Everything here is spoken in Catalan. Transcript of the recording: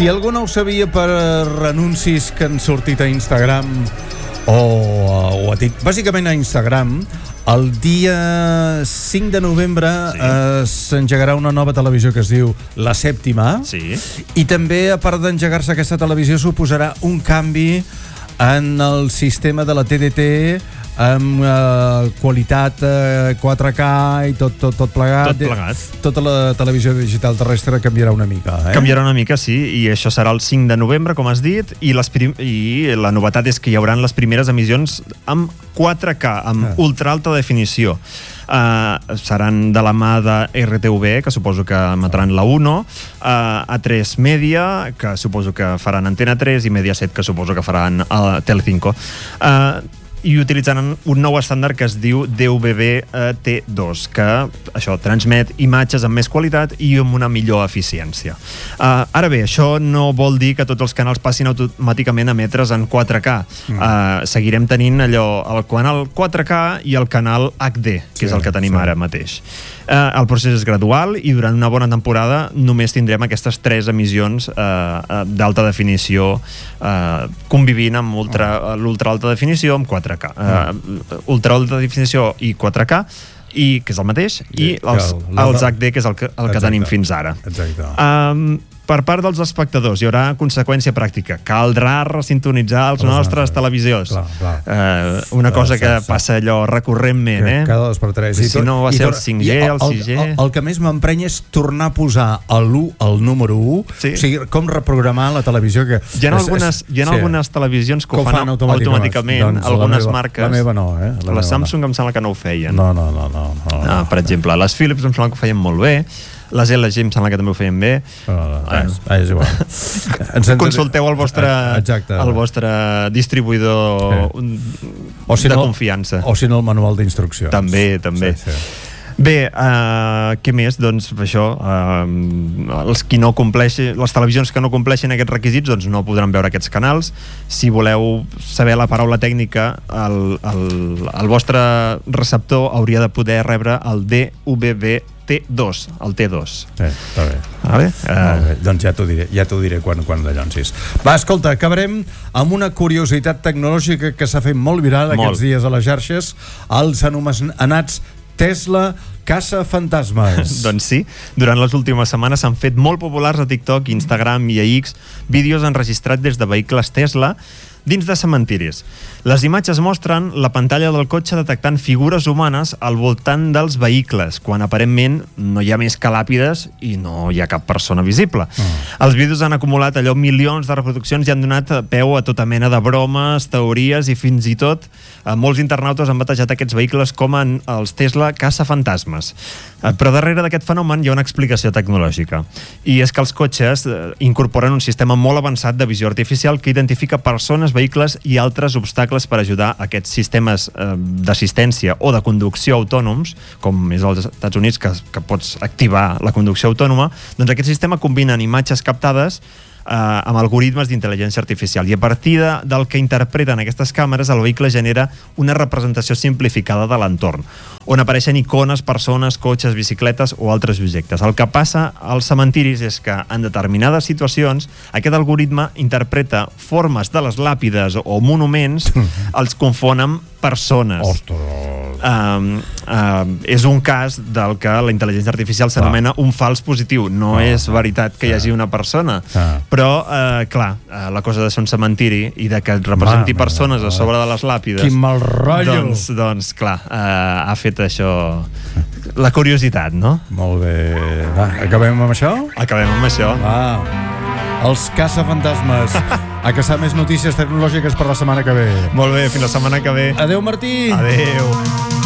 Si algú no ho sabia per anuncis que han sortit a Instagram o a TikTok, bàsicament a Instagram, el dia 5 de novembre s'engegarà una nova televisió que es diu La Sèptima, i també, a part d'engegar-se aquesta televisió, suposarà un canvi en el sistema de la TDT amb qualitat 4K i tot plegat. Tota la televisió digital terrestre canviarà una mica. Canviarà una mica, sí, i això serà el 5 de novembre, com has dit, i la novetat és que hi haurà les primeres emissions amb 4K, amb ultra alta definició. Seran de la mà de RTV, que suposo que emetran la 1, A3 Media, que suposo que faran Antena 3, i Mediaset, que suposo que faran Telecinco. I utilitzaran un nou estàndard que es diu DVB-T2, que això transmet imatges amb més qualitat i amb una millor eficiència. Ara bé, això no vol dir que tots els canals passin automàticament a emetre's en 4K. Seguirem tenint allò, el canal 4K i el canal HD, que és el que tenim ara mateix. El procés és gradual i durant una bona temporada només tindrem aquestes 3 emissions d'alta definició convivint amb l'ultra alta definició amb 4K. Ultra alta definició i 4K, que és el mateix, i els HD, que és el que tenim fins ara. Per part dels espectadors hi haurà conseqüència pràctica. Caldrà resintonitzar els nostres televisors. Una cosa que passa allò recurrentment, cada 2 per 3. Si no va ser el 5G, el 6G... El que més m'emprenya és tornar a posar el número 1, o sigui, com reprogramar la televisió. Hi ha algunes televisions que ho fan automàticament, algunes marques. La meva no, La Samsung em sembla que no ho feien. No. Per exemple, les Philips em sembla que ho feien molt bé, les LG em sembla que també ho feien bé. És igual. Consulteu el vostre distribuïdor de confiança. O si no, el manual d'instruccions. També. Bé, què més? Doncs això, les televisions que no compleixen aquests requisits doncs no podran veure aquests canals. Si voleu saber la paraula tècnica, el vostre receptor hauria de poder rebre el DVB-T2, el T2. Està bé. Doncs ja t'ho diré quan l'allonsis. Va, escolta, acabarem amb una curiositat tecnològica que s'ha fet molt viral aquests dies a les xarxes, els anomenats Tesla caça-fantasmes. Doncs sí, durant les últimes setmanes s'han fet molt populars a TikTok, Instagram i a X vídeos enregistrats des de vehicles Tesla dins de cementiris. Les imatges mostren la pantalla del cotxe detectant figures humanes al voltant dels vehicles, quan aparentment no hi ha més que làpides i no hi ha cap persona visible. Els vídeos han acumulat allò milions de reproduccions i han donat peu a tota mena de bromes, teories i fins i tot molts internautes han batejat aquests vehicles com els Tesla caça-fantasmes. Però darrere d'aquest fenomen hi ha una explicació tecnològica, i és que els cotxes incorporen un sistema molt avançat de visió artificial que identifica persones, vehicles i altres obstacles per ajudar a aquests sistemes d'assistència o de conducció autònoms, com és als Estats Units, que pots activar la conducció autònoma. Doncs aquest sistema combina imatges captades amb algoritmes d'intel·ligència artificial, i a partir del que interpreten aquestes càmeres, el vehicle genera una representació simplificada de l'entorn, on apareixen icones, persones, cotxes, bicicletes o altres objectes. El que passa als cementiris és que en determinades situacions aquest algoritme interpreta formes de les làpides o monuments, els confon amb persones. És un cas del que la intel·ligència artificial s'anomena un fals positiu. No és veritat que hi hagi una persona, però, clar, la cosa de ser un cementiri i de que et representi persones a sobre de les làpides... Quin mal rotllo! Doncs, clar, ha fet això... La curiositat, no? Molt bé. Va, acabem amb això? Acabem amb això. Els caça-fantasmes. A caçar més notícies tecnològiques per la setmana que ve. Molt bé, fins la setmana que ve. Adéu, Martí! Adéu!